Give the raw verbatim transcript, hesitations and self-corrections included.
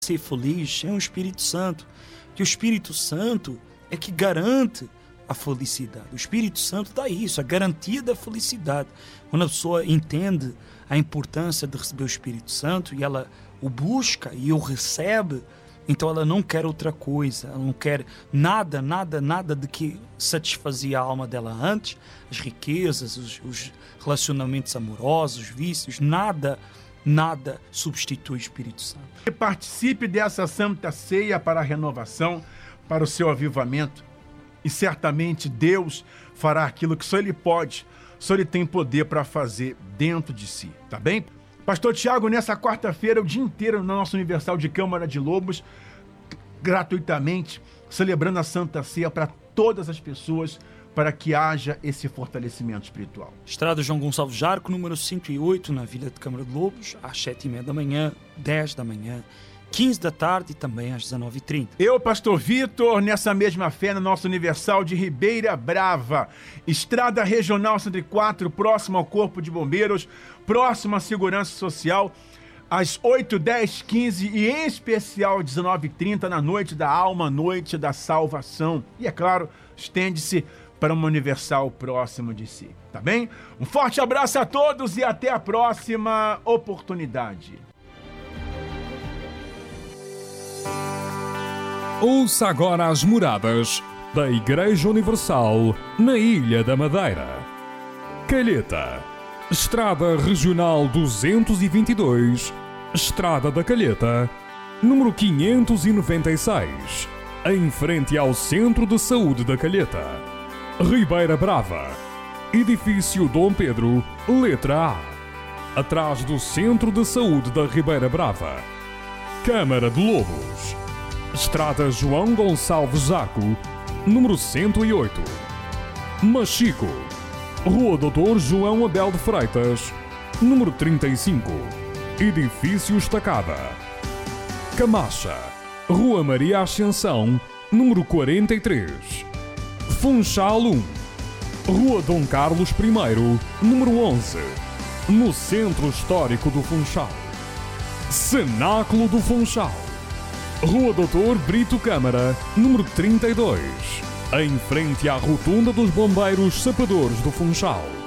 ser feliz é o Espírito Santo. Que o Espírito Santo é que garante a felicidade. O Espírito Santo dá isso, a garantia da felicidade. Quando a pessoa entende a importância de receber o Espírito Santo e ela o busca e o recebe, então ela não quer outra coisa, ela não quer nada, nada, nada de que satisfazia a alma dela antes, as riquezas, os, os relacionamentos amorosos, os vícios, nada, nada substitui o Espírito Santo. Participe dessa Santa Ceia para a renovação, para o seu avivamento, e certamente Deus fará aquilo que só Ele pode, só Ele tem poder para fazer dentro de si, tá bem? Pastor Tiago, nessa quarta-feira, o dia inteiro na nossa Universal de Câmara de Lobos, gratuitamente, celebrando a Santa Ceia para todas as pessoas, para que haja esse fortalecimento espiritual. Estrada João Gonçalves Jarco, número cento e oito, na Vila de Câmara de Lobos, às sete e meia da manhã, dez da manhã, quinze da tarde e também às dezenove e trinta. Eu, Pastor Vitor, nessa mesma fé, na nossa Universal de Ribeira Brava, Estrada Regional cento e quatro, próximo ao Corpo de Bombeiros, próximo à Segurança Social, às oito, dez, quinze e em especial dezenove e trinta, na Noite da Alma, Noite da Salvação. E é claro, estende-se para uma Universal próximo de si, tá bem? Um forte abraço a todos e até a próxima oportunidade. Ouça agora as moradas da Igreja Universal na Ilha da Madeira. Calheta, Estrada Regional duzentos e vinte e dois, Estrada da Calheta, número quinhentos e noventa e seis, em frente ao Centro de Saúde da Calheta. Ribeira Brava, Edifício Dom Pedro, letra A, atrás do Centro de Saúde da Ribeira Brava. Câmara de Lobos, Estrada João Gonçalves Zaco, número cento e oito. Machico, Rua doutor João Abel de Freitas, número trinta e cinco, Edifício Estacada. Camacha, Rua Maria Ascensão, número quarenta e três. Funchal um, Rua Dom Carlos I, número onze, no Centro Histórico do Funchal. Cenáculo do Funchal, Rua doutor Brito Câmara, número trinta e dois, em frente à Rotunda dos Bombeiros Sapadores do Funchal.